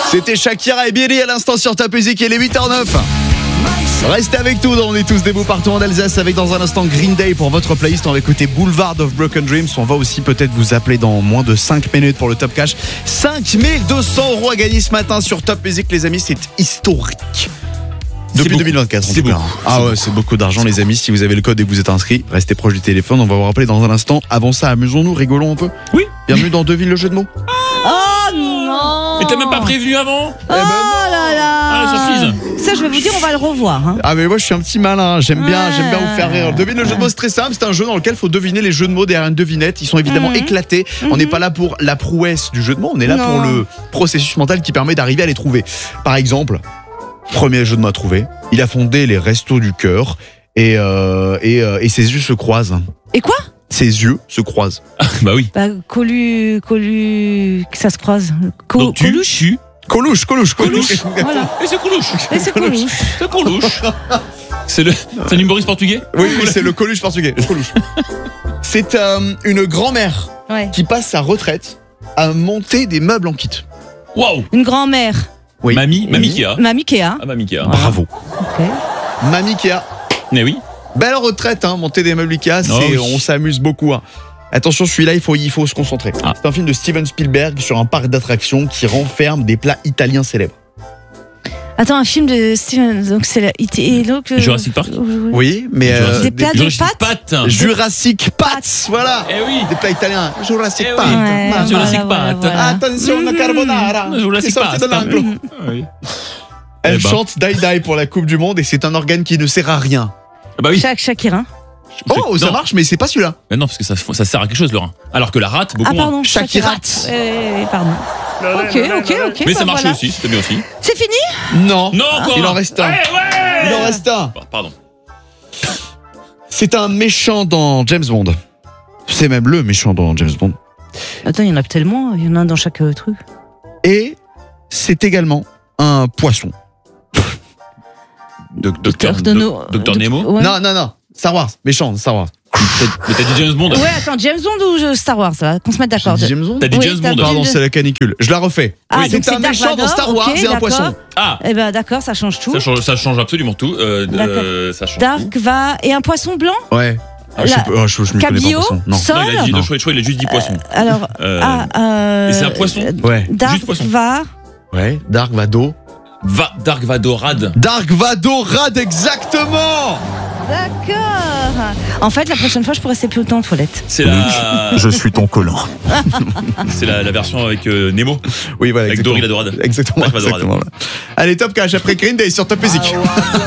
C'était Shakira et Billy à l'instant sur Top Music, et les 8h09. Restez avec nous, on est tous debout partout en Alsace avec dans un instant Green Day pour votre playlist. On va écouter Boulevard of Broken Dreams. On va aussi peut-être vous appeler dans moins de 5 minutes pour le Top Cash. 5200 € à gagner ce matin sur Top Music, les amis, c'est historique. Depuis 2024, c'est beaucoup. Ah ouais, c'est beaucoup d'argent, les amis. Si vous avez le code et que vous êtes inscrit, restez proche du téléphone. On va vous rappeler dans un instant. Avant ça, amusons-nous, rigolons un peu. Oui. Bienvenue dans Devine le jeu de mots. Oh non. Mais t'as même pas prévenu avant? Oh là là. Ah, la surprise. Ça, je vais vous dire, on va le revoir. Hein. Ah mais moi je suis un petit malin, j'aime bien vous faire rire. Devine le jeu de mots, c'est très simple, c'est un jeu dans lequel il faut deviner les jeux de mots derrière une devinette. Ils sont évidemment éclatés. On n'est pas là pour la prouesse du jeu de mots, on est là pour le processus mental qui permet d'arriver à les trouver. Par exemple, premier jeu de mots à trouver, il a fondé les Restos du Cœur et ses yeux se croisent. Et quoi? Ses yeux se croisent. Bah oui. Bah, Colu, que ça se croise. Donc tu Coluche. Voilà. Et c'est Coluche. Et c'est Coluche. C'est Coluche. C'est un humoriste portugais? Oui, c'est le Coluche portugais. Le Coluche. C'est une grand-mère qui passe sa retraite à monter des meubles en kit. Waouh. Une grand-mère. Oui. Mamie Kéa. Mamie Kéa. Ah, Mamie Kéa. Bravo. Ok. Mamie Kéa. Mais oui. Belle retraite, hein, monter des meubles Ikea, on s'amuse beaucoup. Hein. Attention, celui-là, il faut se concentrer. Ah. C'est un film de Steven Spielberg sur un parc d'attractions qui renferme des plats italiens célèbres. Attends, un film de Steven, donc c'est Jurassic Park. Oui, mais des plats de Jurassic pâtes. Jurassic Pats, voilà. Eh oui. Des plats italiens. Jurassic Eh Pats. oui. Ouais, Jurassic voilà, Park. voilà. Attention, la carbonara. Jurassic C'est sorti Park. de l'enclos. Oui. Elle Eh ben. chante Die Die pour la Coupe du Monde et c'est un organe qui ne sert à rien. Bah oui. Shakira. Oh, ça marche, mais c'est pas celui-là. Mais non, parce que ça sert à quelque chose, le rein. Alors que la rate, beaucoup Ah pardon, moins. Shakira. Pardon. Ok. Mais ça bah marchait voilà. aussi, c'était bien aussi. C'est fini? Non. Non, encore. Il en reste un. Ouais. Il en reste un. Pardon. C'est un méchant dans James Bond. C'est même le méchant dans James Bond. Attends, il y en a tellement, il y en a un dans chaque truc. Et c'est également un poisson. Docteur Nemo. Ouais. Non. Star Wars. Méchant, Star Wars. Mais t'as dit James Bond. Ouais, attends, James Bond ou Star Wars, là, qu'on se mette d'accord. J'ai dit James Bond. T'as dit Oui, James t'as Bond. dit- Pardon, c'est la canicule. Je la refais. Ah, Oui, donc c'est un c'est Dark méchant dans Vador, Star Wars ok, et un d'accord. poisson. Ah, Eh ben d'accord, ça change tout. ça change absolument tout. D'accord. Ça change tout. Dark va et un poisson blanc. Ouais. Ah, je sais pas, je m'y connais pas en Cabillaud, poisson. Non. Sol. Non, il a dit, je crois, il a juste dit poisson. Alors, Et c'est un poisson. Ouais. Dark Juste poisson. va. Ouais. Dark Vado. Dark Vadorad. Dark Vadorad, exactement. D'accord. En fait, la prochaine fois, je pourrais rester plus longtemps en toilette. C'est la. Je suis ton collant. C'est la version avec Nemo. Oui, voilà. Avec exactement. Dory la Dorade. Exactement. Dark Vadorad. Allez, Top Cash après Green Day sur Top Music.